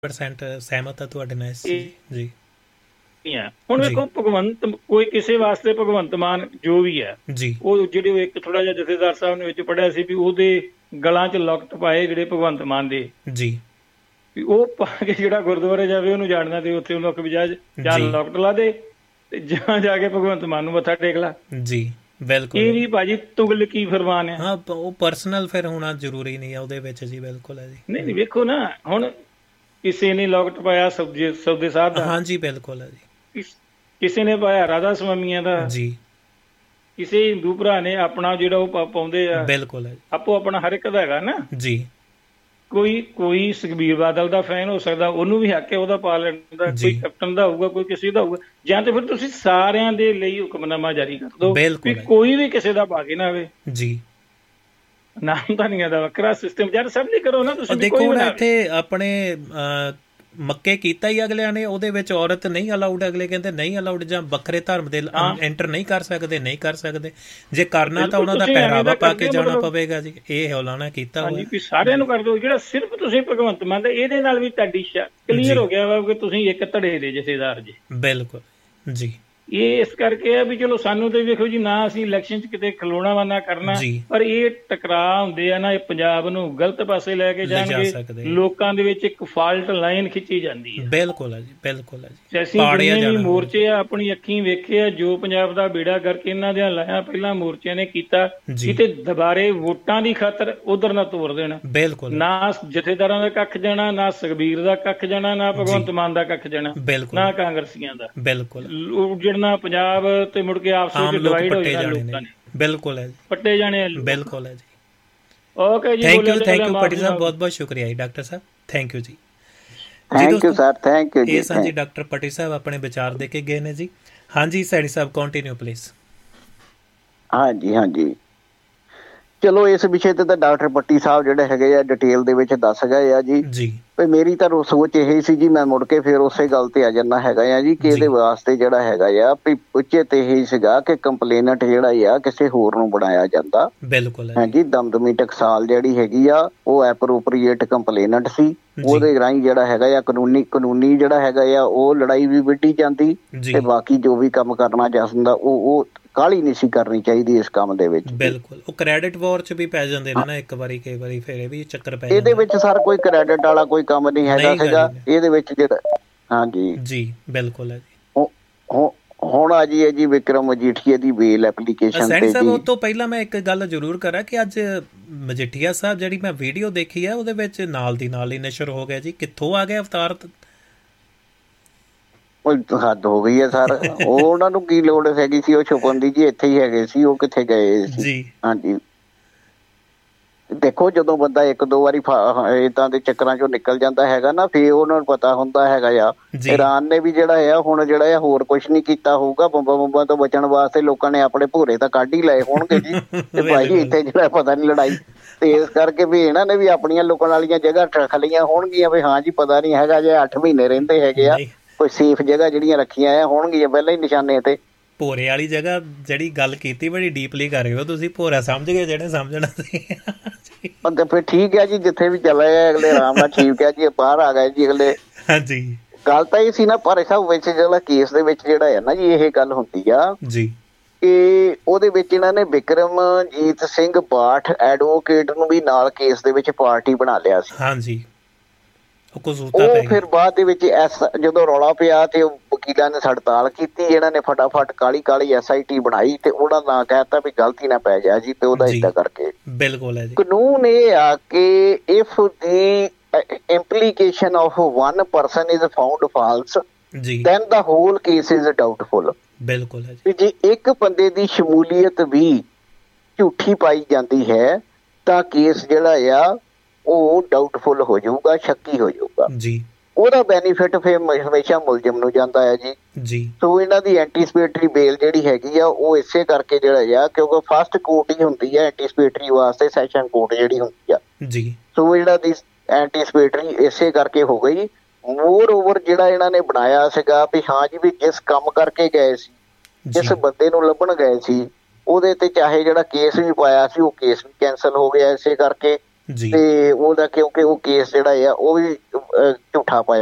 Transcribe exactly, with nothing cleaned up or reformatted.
Percent ਸਹਿਮਤ ਆ ਤੁਹਾਡੇ ਨਾਲ ਇਸ ਇਹ ਚੀਜ਼ ਜੀ ਆ। ਹੁਣ ਜੀ ਵੇਖੋ ਭਗਵੰਤ ਕੋਈ ਕਿਸੇ ਵਾਸਤੇ ਭਗਵੰਤ ਮਾਨ ਜੋ ਵੀ ਹੈ ਜੀ ਉਹ ਜਿਹੜੇ ਇੱਕ ਥੋੜਾ ਜਿਹਾ ਜਥੇਦਾਰ ਸਾਹਿਬ ਨੇ ਵਿੱਚ ਪੜਿਆ ਸੀ ਵੀ ਉਹਦੇ ਗਲਾਂ 'ਚ ਲੌਕਟ ਪਾਏ ਜਿਹੜੇ ਭਗਵੰਤ ਮਾਨ ਦੇ, ਜੀ ਵੀ ਉਹ ਪਾ ਕੇ ਜਿਹੜਾ ਗੁਰਦੁਆਰੇ ਜਾਵੇ ਉਹਨੂੰ ਜਾਣਨਾ ਤੇ ਉੱਥੇ ਉਹਨੂੰ ਆਖ ਵੀ ਜਾ ਜਾਂ ਜੀ ਲੌਕਟ ਲਾ ਦੇ ਤੇ ਜਾਂ ਜਾ ਕੇ ਭਗਵੰਤ ਮਾਨ ਨੂੰ ਮੱਥਾ ਟੇਕ ਲਾ। ਜੀ ਬਿਲਕੁਲ ਇਹ ਵੀ ਭਾਜੀ ਤੁਗਲਕੀ ਫਰਮਾਨ ਆ। ਹਾਂ ਪ- ਉਹ ਪਰਸਨਲ ਫਿਰ ਹੋਣਾ ਜ਼ਰੂਰੀ ਨਹੀਂ ਆ ਉਹਦੇ ਵਿੱਚ ਜੀ। ਬਿਲਕੁਲ ਹੈ ਜੀ ਨਹੀਂ ਨਹੀਂ ਵੇਖੋ ਨਾ, ਹੁਣ ਕਿਸੇ ਨੇ ਲੌਕਟ ਪਾਇਆ ਸੌਦੇ ਸੌਦੇ ਸਾਹਿਬ ਦਾ, ਹਾਂਜੀ ਬਿਲਕੁਲ ਹੈ ਜੀ ਕਿਸ- ਕਿਸੇ ਨੇ ਪਾਇਆ ਰਾਧਾ ਸਵਾਮੀਆਂ ਦਾ, ਜੀ ਕਿਸੇ ਹਿੰਦੂ ਭਰਾ ਨੇ ਆਪਣਾ ਜਿਹੜਾ ਉਹ ਪਾ- ਪਾਉਂਦੇ ਆ, ਬਿਲਕੁਲ ਹੈ ਆਪੋ ਆਪਣਾ ਹਰ ਇੱਕ ਦਾ ਹੈਗਾ ਨਾ। ਜੀ ਕੋਈ ਕੋਈ ਸੁਖਬੀਰ ਬਾਦਲ ਦਾ ਫੈਨ ਹੋ ਸਕਦਾ, ਉਹਨੂੰ ਵੀ ਹੱਕ ਹੈ ਉਹਦਾ ਪਾ ਲੈਣ ਦਾ, ਜੀ। ਕੋਈ ਕੈਪਟਨ ਦਾ ਹੋਊਗਾ, ਕੋਈ ਕਿਸੇ ਦਾ ਹੋਊਗਾ, ਜਾਂ ਤੇ ਫਿਰ ਤੁਸੀਂ ਸਾਰਿਆਂ ਦੇ ਲਈ ਹੁਕਮਨਾਮਾ ਜਾਰੀ ਕਰ ਦਿਓ ਬਿਲਕੁਲ ਵੀ ਹੈ। ਕੋਈ ਵੀ ਕਿਸੇ ਦਾ ਪਾ ਕੇ ਨਾ ਆਵੇ। ਜੀ ਨਾਮ ਤਾਂ ਨਹੀਂ ਆਦਾ ਵੱਖਰਾ ਸਿਸਟਮ ਯਾਰ ਸਭ ਲਈ ਕਰੋ ਨਾ ਉਹ ਤੁਸੀਂ ਵੀ ਦੇਖੋ ਕੋਈ ਹੁਣ ਬਣਾਵੇ। ਇੱਥੇ ਆਪਣੇ ਅਹ, ਮੱਕੇ ਕੀਤਾ ਹੀ ਅਗਲਿਆਂ ਨੇ, ਉਹਦੇ ਵਿੱਚ ਔਰਤ ਨਹੀਂ ਅਲਾਉਡ, ਅਗਲੇ ਕਹਿੰਦੇ ਨਹੀਂ ਅਲਾਉਡ, ਜਾਂ ਵੱਖਰੇ ਧਰਮ ਦੇ ਹਾਂ। ਐਂਟਰ ਨਹੀਂ ਕਰ ਸਕਦੇ, ਨਹੀਂ ਕਰ ਸਕਦੇ। ਜੇ ਕਰਨਾ ਤਾਂ ਬਿਲਕੁਲ ਉਹਨਾਂ ਦਾ ਤੁਸੀਂ ਐਵੇਂ ਪਹਿਰਾਵਾ ਦਾ ਪਾ ਕਰਦੇ ਕੇ ਹੋ ਜਾਣਾ ਮਤਲਬ। ਪਵੇਗਾ ਜੀ। ਇਹ ਹੌਲਾਣਾ ਕੀਤਾ ਹਾਂਜੀ ਹੋਇਆ ਵੀ ਸਾਰਿਆਂ ਨੂੰ ਕਰ ਦਿਓ। ਜਿਹੜਾ ਸਿਰਫ ਤੁਸੀਂ ਭਗਵੰਤ ਮਾਨ ਦੇ ਇਹਦੇ ਨਾਲ ਵੀ ਤੁਹਾਡੀ ਕਲੀਅਰ ਜੀ। ਹੋ ਗਿਆ ਵਾ ਕਿ ਤੁਸੀਂ ਇੱਕ ਧੜੇ ਦੇ ਜਥੇਦਾਰ ਜੀ। ਬਿਲਕੁਲ ਜੀ ਇਹ ਇਸ ਕਰਕੇ ਆ ਵੀ ਚਲੋ ਸਾਨੂੰ ਤੇ ਵੇਖੋ ਜੀ, ਨਾ ਅਸੀਂ ਇਲੈਕਸ਼ਨ 'ਚ ਕਿਤੇ ਖਲੋਣਾ ਵਾ ਨਾ ਕਰਨਾ, ਜੀ। ਪਰ ਇਹ ਟਕਰਾਅ ਹੁੰਦੇ ਆ ਨਾ, ਇਹ ਪੰਜਾਬ ਨੂੰ ਗਲਤ ਪਾਸੇ ਲੈ ਕੇ ਲਿਜਾ ਜਾਣਗੇ। ਸਕਦੇ। ਲੋਕਾਂ ਦੇ ਵਿੱਚ ਇੱਕ ਫਾਲਟ ਲਾਈਨ ਖਿੱਚੀ ਜਾਂਦੀ ਹੈ। ਬਿਲਕੁਲ ਹੈ ਜੀ ਬਿਲਕੁਲ ਹੈ ਜੀ ਤੇ ਅਸੀਂ ਪਾੜਿਆ ਜਿੰਨੇ ਵੀ ਜਾਣਾ ਮੋਰਚੇ ਆ ਆਪਣੀ ਅੱਖੀਂ ਵੇਖੇ ਆ, ਜੋ ਪੰਜਾਬ ਦਾ ਬੇੜਾ ਕਰਕੇ ਇਹਨਾਂ ਦੇ ਲਾਇਆ ਪਹਿਲਾਂ ਮੋਰਚਿਆਂ ਨੇ ਕੀਤਾ, ਜੀ। ਕਿਤੇ ਦੁਬਾਰੇ ਵੋਟਾਂ ਦੀ ਖਾਤਰ ਉਧਰ ਨਾ ਤੋੜ ਦੇਣ। ਬਿਲਕੁਲ ਨਾ ਜਥੇਦਾਰਾਂ ਦਾ ਕੱਖ ਜਾਣਾ, ਨਾ ਸੁਖਬੀਰ ਦਾ ਕੱਖ ਜਾਣਾ, ਨਾ ਭਗਵੰਤ ਮਾਨ ਦਾ ਕੱਖ ਜਾਣਾ, ਬਿਲਕੁਲ ਨਾ ਕਾਂਗਰਸੀਆਂ ਦਾ। ਬਿਲਕੁਲ ਉਜੜਨਾ ਪੰਜਾਬ ਤੇ ਮੁੜ ਕੇ ਆਪਸ ਆਮ ਵਿੱਚ ਲੋਕ ਡਿਵਾਈਡ ਹੋ ਪੱਟੇ ਜਾਣਾ ਜਾਣੇ ਲੋਕਾਂ ਨੇ। ਨੇ, ਬਿਲਕੁਲ ਹੈ ਜੀ ਪੱਟੇ ਜਾਣੇ ਆ ਲੋਕ। ਬਿਲਕੁਲ ਹੈ ਜੀ। ਓਕੇ ਜੀ, ਥੈਂਕ ਬੋਲਿਆ ਯੂ ਤੇ ਥੈਂਕ ਪਹਿਲਾਂ ਯੂ ਮਾਫ਼ੀ ਪਟੀ ਸਾਹਿਬ, ਮੰਗੋ। ਬਹੁਤ ਬਹੁਤ ਸ਼ੁਕਰੀਆ ਜੀ ਡਾਕਟਰ ਸਾਹਿਬ, ਥੈਂਕ ਯੂ ਜੀ। ਜੀ ਥੈਂਕ ਯੂ ਦੋਸਤੋ, ਸਰ, ਥੈਂਕ ਯੂ ਜੀ। ਇਹ ਸਨ ਜੀ ਡਾਕਟਰ ਪਟੀ ਸਾਹਿਬ, ਆਪਣੇ ਵਿਚਾਰ ਦੇ ਕੇ ਗਏ ਨੇ ਜੀ। ਹਾਂਜੀ ਸੈਣੀ ਸਾਹਿਬ, ਕੰਟੀਨਿਊ ਪਲੀਜ਼। ਹਾਂਜੀ ਹਾਂਜੀ, ਚਲੋ ਇਸ ਵਿਸ਼ੇ ਤੇ ਤਾਂ ਡਾਕਟਰ ਪੱਟੀ ਸਾਹਿਬ ਜਿਹੜੇ ਹੈਗੇ ਆ ਡਿਟੇਲ ਦੇ ਵਿੱਚ ਦੱਸ ਗਏ ਆ ਜੀ। ਜੀ ਤੇ ਮੇਰੀ ਤਾਂ ਰੋ- ਸੋਚ ਇਹ ਸੀ ਜੀ, ਮੈਂ ਮੁੜ ਕੇ ਫਿਰ ਉਸੇ ਗੱਲ ਤੇ ਆ ਜਾਣਾ ਹੈਗਾ ਆ ਜੀ ਕਿ ਜੀ। ਇਹਦੇ ਵਾਸਤੇ ਜਿਹੜਾ ਹੈਗਾ ਆ ਵੀ ਉੱਚੇ ਤੇ ਇਹ ਸੀਗਾ ਕਿ ਕੰਪਲੇਨਟ ਜਿਹੜਾ ਆ ਕਿਸੇ ਹੋਰ ਨੂੰ ਬਣਾਇਆ ਜਾਂਦਾ। ਬਿਲਕੁਲ ਹੈ ਜੀ। ਹਾਂਜੀ, ਦਮਦਮੀ ਟਕਸਾਲ ਜਿਹੜੀ ਹੈਗੀ ਆ ਉਹ ਐਪਰੋਪਰੀਏਟ ਕੰਪਲੇਨਟ ਸੀ। ਉਹਦੇ ਰਾਹੀਂ ਜਿਹੜਾ ਹੈਗਾ ਆ ਕਾਨੂੰਨੀ ਕਾਨੂੰਨੀ ਜਿਹੜਾ ਹੈਗਾ ਆ ਉਹ ਲੜਾਈ ਵੀ ਵਿੱਢੀ ਜਾਂਦੀ, ਜੀ ਤੇ ਬਾਕੀ ਜੋ ਵੀ ਕੰਮ ਕਰਨਾ ਚਾਹੁੰਦਾ ਉਹ ਉਹ ਕਾਹਲੀ ਨਹੀਂ ਸੀ ਕਰਨੀ ਚਾਹੀਦੀ ਇਸ ਕੰਮ ਦੇ ਵਿੱਚ। ਬਿਲਕੁਲ, ਉਹ ਕ੍ਰੈਡਿਟ ਵਾਰ ਚ ਵੀ ਪੈ ਜਾਂਦੇ ਨੇ ਨਾ ਇੱਕ ਵਾਰੀ, ਕਈ ਵਾਰੀ ਫਿਰ ਇਹ ਵੀ ਚੱਕਰ ਪੈ ਇਹਦੇ ਜਾਂਦਾ। ਵਿੱਚ ਸਰ ਕੋਈ ਕ੍ਰੈਡਿਟ ਵਾਲਾ ਕੋਈ ਕੰਮ ਨਹੀਂ ਹੈਗਾ ਨਹੀਂ ਗਾ ਸੀਗਾ ਜੀ। ਇਹਦੇ ਵਿੱਚ ਜਿਹੜਾ। ਹਾਂਜੀ ਜੀ ਬਿਲਕੁਲ ਹੈ ਜੀ। ਹੁ- ਹੁ- ਹੁਣ ਆ ਜੀ ਹੈ ਜੀ ਵਿਕਰਮ ਮਜੀਠੀਆ ਦੀ ਬੇਲ ਐਪਲੀਕੇਸ਼ਨ ਸੈਣੀ ਤੇ ਸਾਹਿਬ, ਜੀ। ਉਹ ਤੋਂ ਪਹਿਲਾਂ ਮੈਂ ਇੱਕ ਗੱਲ ਜ਼ਰੂਰ ਕਰਾਂ ਕਿ ਅੱਜ ਮਜੀਠੀਆ ਸਾਹਿਬ ਜਿਹੜੀ ਮੈਂ ਵੀਡੀਓ ਦੇਖੀ ਹੈ ਉਹਦੇ ਵਿੱਚ ਨਾਲ ਦੀ ਨਾਲ ਹੀ ਨਸ਼ਰ ਹੋ ਗਿਆ ਜੀ। ਕਿੱਥੋਂ ਆ ਗਿਆ ਅਵਤਾਰ? ਉਹ ਹੱਦ ਹੋ ਗਈ ਹੈ ਸਰ। ਉਹ ਉਹਨਾਂ ਨੂੰ ਕੀ ਲੋੜ ਹੈਗੀ ਸੀ ਉਹ ਛੁਪਣ ਦੀ ਜੀ, ਇੱਥੇ ਹੀ ਹੈਗੇ ਸੀ, ਉਹ ਕਿੱਥੇ ਗਏ ਸੀ। ਜੀ ਹਾਂਜੀ, ਦੇਖੋ ਜਦੋਂ ਬੰਦਾ ਇੱਕ ਦੋ ਵਾਰੀ ਏਦਾਂ ਦੇ ਚੱਕਰਾਂ ਚੋਂ ਨਿਕਲ ਜਾਂਦਾ ਹੈਗਾ ਨਾ, ਫੇਰ ਉਹਨਾਂ ਨੂੰ ਪਤਾ ਹੁੰਦਾ ਹੈਗਾ ਆ। ਜੀ ਇਰਾਨ ਨੇ ਵੀ ਜਿਹੜਾ ਆ ਹੁਣ ਜਿਹੜਾ ਆ ਹੋਰ ਕੁਛ ਨਹੀਂ ਕੀਤਾ ਹੋਊਗਾ, ਬੰਬਾਂ ਬੰਬਾਂ ਤੋਂ ਬਚਣ ਵਾਸਤੇ ਲੋਕਾਂ ਨੇ ਆਪਣੇ ਭੂਰੇ ਤਾਂ ਕੱਢ ਹੀ ਲਏ ਹੋਣਗੇ ਜੀ। ਤੇ ਭਾਈ ਇੱਥੇ ਜਿਹੜਾ ਪਤਾ ਨੀ ਲੜਾਈ, ਤੇ ਇਸ ਕਰਕੇ ਵੀ ਇਹਨਾਂ ਨੇ ਵੀ ਆਪਣੀਆਂ ਲੁਕਣ ਵਾਲੀਆਂ ਜਗ੍ਹਾ ਰੱਖ ਲਈਆਂ ਹੋਣਗੀਆਂ ਵੀ ਹਾਂ ਜੀ ਪਤਾ ਨੀ ਹੈਗਾ ਜੇ ਅੱਠ ਮਹੀਨੇ ਰਹਿੰਦੇ ਹੈਗੇ ਆ, ਨਹੀਂ, ਕੋਈ ਸੇਫ ਜਗ੍ਹਾ ਜਿਹੜੀਆਂ ਰੱਖੀਆਂ ਆ ਹੋਣਗੀਆਂ ਪਹਿਲਾਂ ਹੀ ਨਿਸ਼ਾਨੇ ਤੇ। ਭੋਰੇ ਵਾਲੀ ਜਗ੍ਹਾ ਜਿਹੜੀ ਗੱਲ ਕੀਤੀ ਬੜੀ ਡੀਪਲੀ ਕਰ ਰਹੇ ਹੋ ਤੁਸੀਂ। ਭੋਰਾ ਸਮਝ ਗਏ ਜਿਹੜੇ ਸਮਝਣਾ ਸੀ। ਤੇ ਫਿਰ ਠੀਕ ਹੈ ਜੀ, ਜਿੱਥੇ ਵੀ ਚਲੇ ਗਏ ਅਗਲੇ ਆਰਾਮ ਨਾਲ ਠੀਕ ਹੈ ਜੀ, ਬਾਹਰ ਆ ਗਏ ਜੀ ਅਗਲੇ। ਹਾਂਜੀ ਗੱਲ ਤਾਂ ਇਹ ਸੀ ਨਾ, ਪਰ ਸਾਹਿਬ ਵਿੱਚ ਜਿਹੜਾ ਕੇਸ ਦੇ ਵਿੱਚ ਜਿਹੜਾ ਹੈ ਨਾ ਜੀ ਇਹ ਗੱਲ ਹੁੰਦੀ ਆ ਜੀ ਕਿ ਉਹਦੇ ਵਿੱਚ ਇਹਨਾਂ ਨੇ ਬਿਕਰਮਜੀਤ ਸਿੰਘ ਬਾਠ ਐਡਵੋਕੇਟ ਨੂੰ ਵੀ ਨਾਲ ਕੇਸ ਦੇ ਵਿੱਚ ਪਾਰਟੀ ਬਣਾ ਲਿਆ ਸੀ। ਹਾਂਜੀ, ਉਹ ਕਸੂਤਾ ਉਹ ਪੈ ਫਿਰ ਬਾਅਦ ਦੇ ਵਿੱਚ ਐਸ ਜਦੋਂ ਰੌਲਾ ਪਿਆ ਤੇ ਵਕੀਲਾਂ ਨੇ ਹੜਤਾਲ ਕੀਤੀ, ਇਹਨਾਂ ਨੇ ਫਟਾਫਟ ਕਾਲੀ ਕਾਲੀ ਐਸ ਆਈ ਟੀ ਬਣਾਈ ਤੇ ਉਹਦਾ ਨਾਂ ਕਹਿਤਾ ਵੀ ਗਲਤੀ ਨਾ ਪੈ ਜਾ ਜੀ, ਤੇ ਉਹਦਾ ਜੀ। ਏਦਾਂ ਕਰਕੇ ਬਿਲਕੁਲ ਹੈ ਜੀ। ਕਾਨੂੰਨ ਇਹ ਆ ਕਿ if the implication of one person is found false, ਜੀ then the whole case is doubtful। ਬਿਲਕੁਲ ਹੈ ਜੀ। ਵੀ ਜੇ ਇੱਕ ਬੰਦੇ ਦੀ ਸ਼ਮੂਲੀਅਤ ਵੀ ਝੂਠੀ ਪਾਈ ਜਾਂਦੀ ਹੈ ਤਾਂ ਕੇਸ ਜਿਹੜਾ ਆ ਉਹ ਡਾਊਟਫੁਲ ਹੋ ਜਾਊਗਾ, ਸ਼ੱਕੀ ਹੋ ਜਾਊਗਾ। ਜੀ ਉਹਦਾ ਬੈਨੀਫਿਟ ਫਿਰ ਹਮੇਸ਼ਾ ਮੁਲਜ਼ਮ ਨੂੰ ਜਾਂਦਾ ਹੈ ਜੀ। ਜੀ ਸੋ ਇਹਨਾਂ ਦੀ ਐਂਟੀਸਪੇਟਰੀ ਬੇਲ ਜਿਹੜੀ ਹੈਗੀ ਆ ਉਹ ਇਸੇ ਕਰਕੇ ਜਿਹੜਾ ਆ, ਕਿਉਂਕਿ ਫਸਟ ਕੋਰਟ ਹੀ ਹੁੰਦੀ ਹੈ ਐਂਟੀਸਪੇਟਰੀ ਵਾਸਤੇ, ਸੈਸ਼ਨ ਕੋਰਟ ਜਿਹੜੀ ਹੁੰਦੀ ਆ। ਜੀ ਸੋ ਜਿਹੜਾ ਦੀ ਐਂਟੀਸਪੇਟਰੀ ਇਸੇ ਕਰਕੇ ਹੋ ਗਈ। ਮੋਰ ਓਵਰ ਜਿਹੜਾ ਇਹਨਾਂ ਨੇ ਬਣਾਇਆ ਸੀਗਾ ਵੀ ਹਾਂ ਜੀ ਵੀ ਜਿਸ ਕੰਮ ਕਰਕੇ ਗਏ ਸੀ, ਜਿਸ ਬੰਦੇ ਨੂੰ ਲੱਭਣ ਗਏ ਸੀ, ਉਹਦੇ ਤੇ ਚਾਹੇ ਜਿਹੜਾ ਕੇਸ ਵੀ ਪਾਇਆ ਸੀ ਉਹ ਕੇਸ ਵੀ ਕੈਂਸਲ ਹੋ ਗਿਆ ਇਸੇ ਕਰਕੇ। ਜੀ ਤੇ ਉਹਦਾ ਕਿਉਂਕਿ ਉਹ ਕੇਸ ਜਿਹੜਾ ਆ ਉਹ ਵੀ ਅਹ, ਝੂਠਾ ਪਾਇਆ